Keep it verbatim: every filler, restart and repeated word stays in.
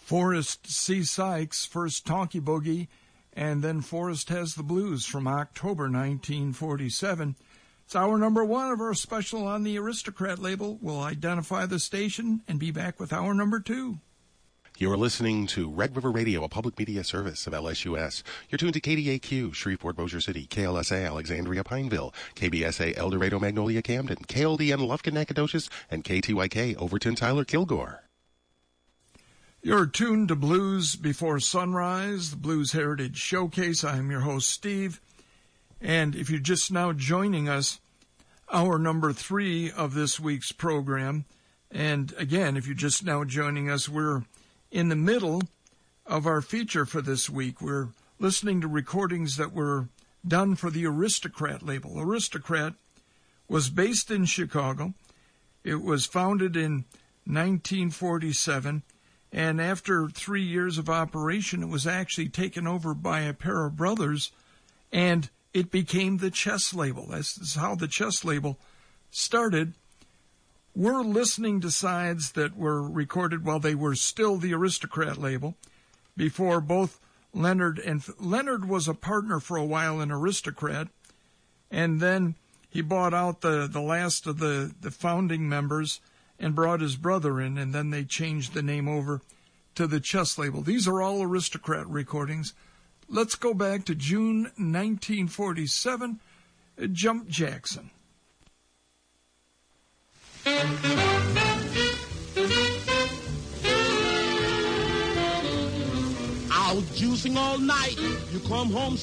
Forrest C. Sykes, first Tonky Boogie, and then Forrest Has the Blues from October nineteen forty-seven. It's hour number one of our special on the Aristocrat label. We'll identify the station and be back with hour number two. You're listening to Red River Radio, a public media service of L S U S. You're tuned to K D A Q, Shreveport, Bossier City, K L S A, Alexandria, Pineville, K B S A, El Dorado, Magnolia, Camden, K L D N, Lufkin, Nacogdoches, and K T Y K, Overton, Tyler, Kilgore. You're tuned to Blues Before Sunrise, the Blues Heritage Showcase. I'm your host, Steve. And if you're just now joining us, hour number three of this week's program. And again, if you're just now joining us, we're in the middle of our feature for this week. We're listening to recordings that were done for the Aristocrat label. Aristocrat was based in Chicago. It was founded in nineteen forty-seven, and after three years of operation, it was actually taken over by a pair of brothers, and it became the Chess label. That's how the Chess label started. We're listening to sides that were recorded while they were still the Aristocrat label, before both Leonard and Leonard was a partner for a while in Aristocrat, and then he bought out the, the last of the, the founding members and brought his brother in, and then they changed the name over to the Chess label. These are all Aristocrat recordings. Let's go back to June nineteen forty-seven, Jump Jackson. Out juicing all night, you come home